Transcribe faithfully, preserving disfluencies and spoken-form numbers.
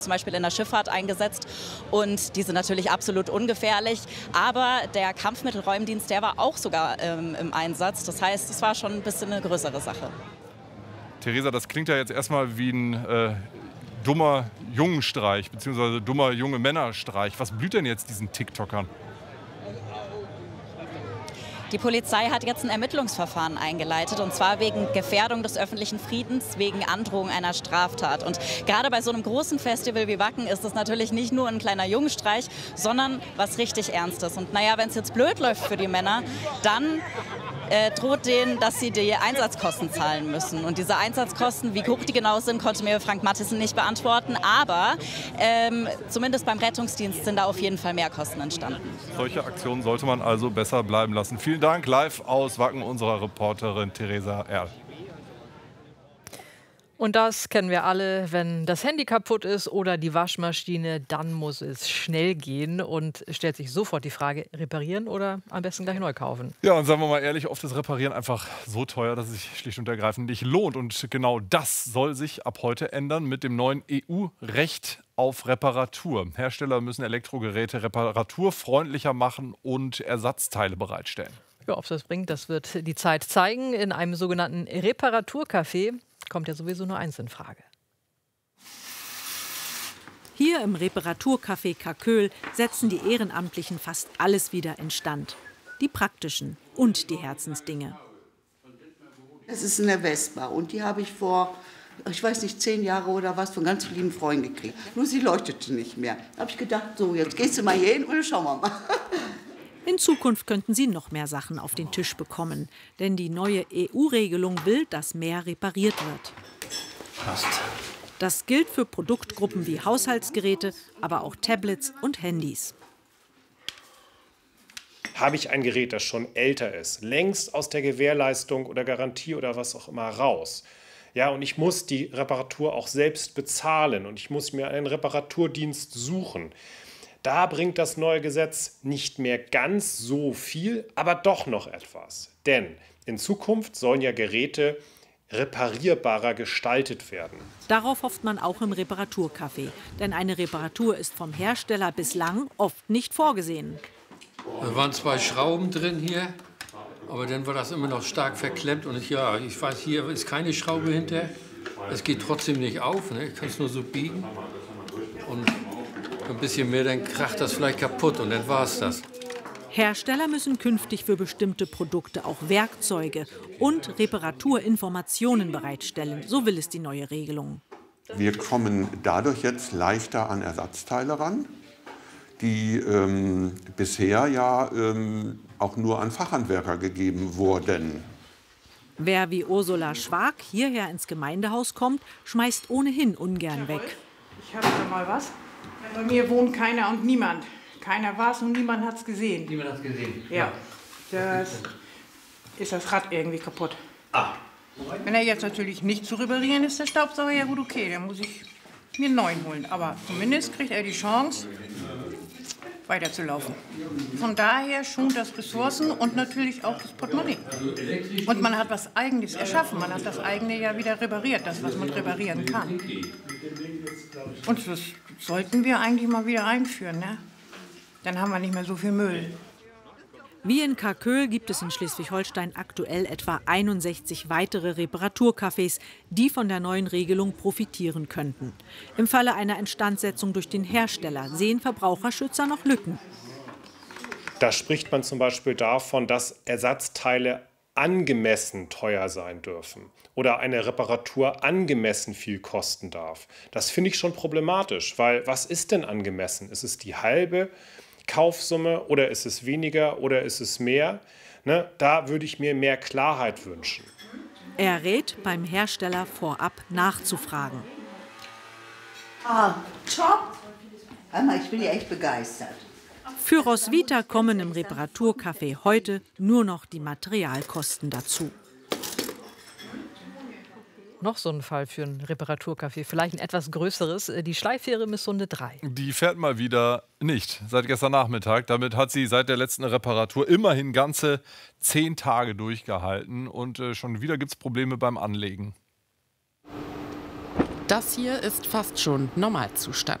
zum Beispiel in der Schifffahrt eingesetzt und die sind natürlich absolut ungefährlich, aber der Kampfmittelräumdienst, der war auch sogar ähm, im Einsatz, das heißt, es war schon ein bisschen eine größere Sache. Theresa, das klingt ja jetzt erstmal wie ein äh, dummer Jungenstreich, beziehungsweise dummer junge Männerstreich. Was blüht denn jetzt diesen TikTokern? Die Polizei hat jetzt ein Ermittlungsverfahren eingeleitet, und zwar wegen Gefährdung des öffentlichen Friedens, wegen Androhung einer Straftat. Und gerade bei so einem großen Festival wie Wacken ist es natürlich nicht nur ein kleiner Jungenstreich, sondern was richtig Ernstes. Und naja, wenn es jetzt blöd läuft für die Männer, dann äh, droht denen, dass sie die Einsatzkosten zahlen müssen. Und diese Einsatzkosten, wie hoch die genau sind, konnte mir Frank Mathiesen nicht beantworten. Aber ähm, zumindest beim Rettungsdienst sind da auf jeden Fall Mehrkosten entstanden. Solche Aktionen sollte man also besser bleiben lassen. Vielen Dank, live aus Wacken, unserer Reporterin Theresa Erl. Und das kennen wir alle, wenn das Handy kaputt ist oder die Waschmaschine, dann muss es schnell gehen und stellt sich sofort die Frage, reparieren oder am besten gleich neu kaufen? Ja, und sagen wir mal ehrlich, oft ist Reparieren einfach so teuer, dass es sich schlicht und ergreifend nicht lohnt. Und genau das soll sich ab heute ändern mit dem neuen E U-Recht auf Reparatur. Hersteller müssen Elektrogeräte reparaturfreundlicher machen und Ersatzteile bereitstellen. Ja, ob es das bringt, das wird die Zeit zeigen. In einem sogenannten Reparaturcafé kommt ja sowieso nur eins in Frage. Hier im Reparaturcafé Karköl setzen die Ehrenamtlichen fast alles wieder instand. Die praktischen und die Herzensdinge. Es ist eine Vespa und die habe ich vor, ich weiß nicht, zehn Jahre oder was, von ganz lieben Freunden gekriegt. Nur sie leuchtete nicht mehr. Da habe ich gedacht, so, jetzt gehst du mal hier hin und dann schauen wir mal. In Zukunft könnten sie noch mehr Sachen auf den Tisch bekommen. Denn die neue E U-Regelung will, dass mehr repariert wird. Passt. Das gilt für Produktgruppen wie Haushaltsgeräte, aber auch Tablets und Handys. Habe ich ein Gerät, das schon älter ist, längst aus der Gewährleistung oder Garantie oder was auch immer raus. Ja, und ich muss die Reparatur auch selbst bezahlen und ich muss mir einen Reparaturdienst suchen. Da bringt das neue Gesetz nicht mehr ganz so viel, aber doch noch etwas. Denn in Zukunft sollen ja Geräte reparierbarer gestaltet werden. Darauf hofft man auch im Reparaturcafé. Denn eine Reparatur ist vom Hersteller bislang oft nicht vorgesehen. Da waren zwei Schrauben drin hier, aber dann war das immer noch stark verklemmt. Und ich, ja, ich weiß, hier ist keine Schraube hinter. Es geht trotzdem nicht auf, ne? Ich kann es nur so biegen. Und ein bisschen mehr, dann kracht das vielleicht kaputt und dann war es das. Hersteller müssen künftig für bestimmte Produkte auch Werkzeuge und Reparaturinformationen bereitstellen. So will es die neue Regelung. Wir kommen dadurch jetzt leichter an Ersatzteile ran, die ähm, bisher ja ähm, auch nur an Fachhandwerker gegeben wurden. Wer wie Ursula Schwag hierher ins Gemeindehaus kommt, schmeißt ohnehin ungern weg. Ich habe da mal was. Bei mir wohnt keiner und niemand. Keiner war es und niemand hat es gesehen. Niemand hat es gesehen? Ja. Das ist das Rad irgendwie kaputt. Ah. Wenn er jetzt natürlich nicht zu reparieren ist, der Staubsauger, ja gut, okay, dann muss ich mir einen neuen holen. Aber zumindest kriegt er die Chance, weiterzulaufen. Von daher schont das Ressourcen und natürlich auch das Portemonnaie. Und man hat was Eigenes erschaffen. Man hat das eigene ja wieder repariert, das, was man reparieren kann. Und das sollten wir eigentlich mal wieder einführen, ne? Dann haben wir nicht mehr so viel Müll. Wie in Karköl gibt es in Schleswig-Holstein aktuell etwa einundsechzig weitere Reparaturcafés, die von der neuen Regelung profitieren könnten. Im Falle einer Instandsetzung durch den Hersteller sehen Verbraucherschützer noch Lücken. Da spricht man zum Beispiel davon, dass Ersatzteile angemessen teuer sein dürfen oder eine Reparatur angemessen viel kosten darf. Das finde ich schon problematisch, weil was ist denn angemessen? Ist es die halbe Kaufsumme oder ist es weniger oder ist es mehr? Ne, da würde ich mir mehr Klarheit wünschen. Er rät, beim Hersteller vorab nachzufragen. Ah, top! Einmal, ich bin ja echt begeistert. Für Roswitha kommen im Reparaturcafé heute nur noch die Materialkosten dazu. Noch so ein Fall für ein Reparaturcafé, vielleicht ein etwas größeres, die Schleiffähre Missunde drei. Die fährt mal wieder nicht, seit gestern Nachmittag. Damit hat sie seit der letzten Reparatur immerhin ganze zehn Tage durchgehalten. Und äh, schon wieder gibt es Probleme beim Anlegen. Das hier ist fast schon Normalzustand.